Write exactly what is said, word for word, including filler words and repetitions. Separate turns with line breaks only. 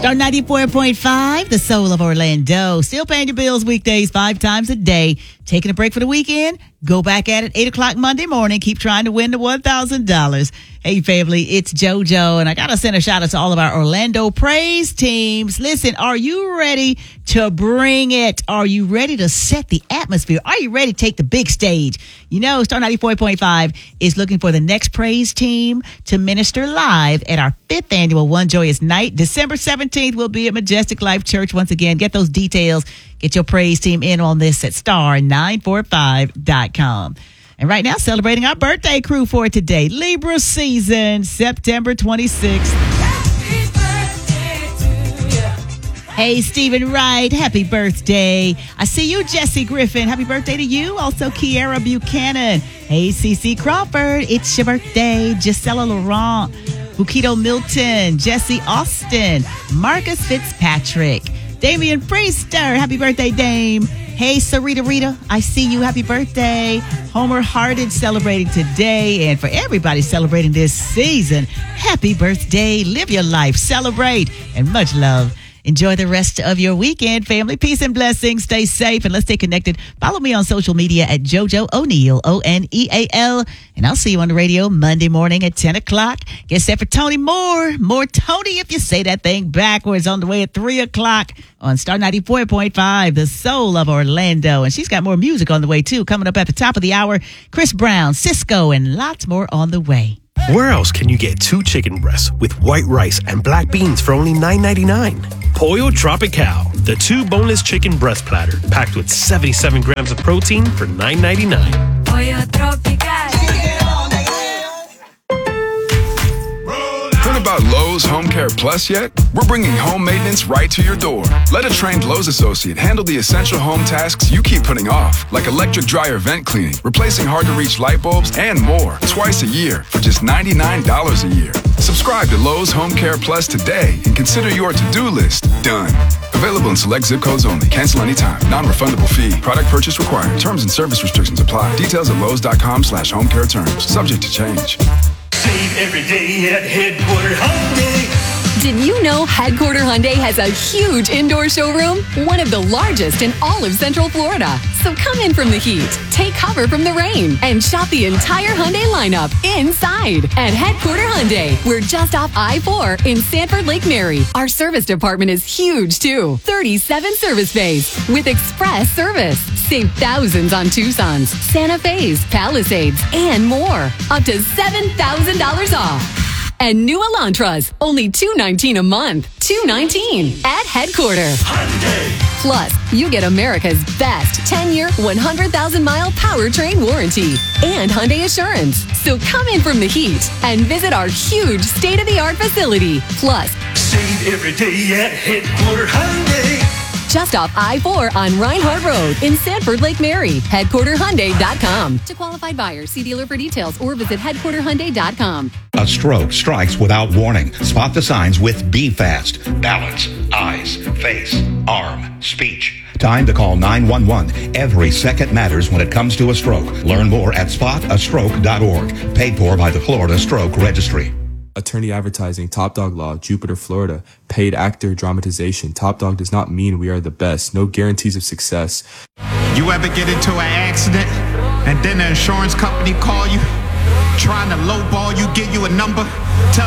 Star ninety-four point five, the soul of Orlando. Still paying your bills weekdays five times a day. Taking a break for the weekend? Go back at it eight o'clock Monday morning. Keep trying to win the one thousand dollars. Hey, family, it's JoJo, and I got to send a shout out to all of our Orlando praise teams. Listen, are you ready to bring it? Are you ready to set the atmosphere? Are you ready to take the big stage? You know, Star ninety-four point five is looking for the next praise team to minister live at our fifth annual One Joyous Night. December seventeenth will be at Majestic Life Church. Once again, get those details. Get your praise team in on this at star nine four five dot com. And right now, celebrating our birthday crew for today. Libra season, September twenty-sixth. Happy birthday to you. Hey, Stephen Wright, happy birthday. I see you, Jesse Griffin. Happy birthday to you. Also, Kiara Buchanan. Hey, Cece Crawford, it's your birthday. Gisela Laurent, Bukito Milton, Jesse Austin, Marcus Fitzpatrick, Damian Priester. Happy birthday, Dame. Hey, Sarita Rita, I see you. Happy birthday. Homer Harded celebrating today. And for everybody celebrating this season, happy birthday. Live your life. Celebrate. And much love. Enjoy the rest of your weekend, family. Peace and blessings. Stay safe and let's stay connected. Follow me on social media at JoJo O'Neal, O N E A L. And I'll see you on the radio Monday morning at ten o'clock. Get set for Tony Moore. More Tony if you say that thing backwards on the way at three o'clock on Star ninety-four point five, the soul of Orlando. And she's got more music on the way, too. Coming up at the top of the hour, Chris Brown, Cisco, and lots more on the way.
Where else can you get two chicken breasts with white rice and black beans for only nine ninety-nine? Pollo Tropical, the two boneless chicken breast platter, packed with seventy-seven grams of protein for nine ninety-nine.
Pollo Tropical.
Heard about Lowe's Home Care Plus yet? We're bringing home maintenance right to your door. Let a trained Lowe's associate handle the essential home tasks you keep putting off, like electric dryer vent cleaning, replacing hard-to-reach light bulbs, and more, twice a year for just ninety-nine dollars a year. Subscribe to Lowe's Home Care Plus today and consider your to-do list done. Available in select zip codes only. Cancel anytime. Non-refundable fee. Product purchase required. Terms and service restrictions apply. Details at lowes.com slash home care terms. Subject to change.
Save every day at Headquarter Hyundai.
Did you know Headquarter Hyundai has a huge indoor showroom? One of the largest in all of Central Florida. So come in from the heat, take cover from the rain, and shop the entire Hyundai lineup inside. At Headquarter Hyundai, we're just off I four in Sanford Lake Mary. Our service department is huge too. thirty-seven service bays with express service. Save thousands on Tucson's, Santa Fe's, Palisades, and more. Up to seven thousand dollars off. And new Elantras, only two hundred nineteen dollars a month. two hundred nineteen dollars at Headquarter.
Hyundai.
Plus, you get America's best ten-year, one hundred thousand mile powertrain warranty and Hyundai Assurance. So come in from the heat and visit our huge state-of-the-art facility. Plus,
save every day at Headquarter Hyundai.
Just off I four on Reinhardt Road in Sanford Lake Mary. Headquarter Hyundai dot com. To qualified buyers, see dealer for details or visit Headquarter Hyundai dot com.
A stroke strikes without warning. Spot the signs with Be Fast. Balance, eyes, face, arm, speech. Time to call nine one one. Every second matters when it comes to a stroke. Learn more at spot a stroke dot org. Paid for by the Florida Stroke Registry.
Attorney Advertising, Top Dog Law, Jupiter, Florida. Paid actor dramatization. Top Dog does not mean we are the best. No guarantees of success.
You ever get into an accident and then the insurance company call you, trying to lowball you, give you a number, tell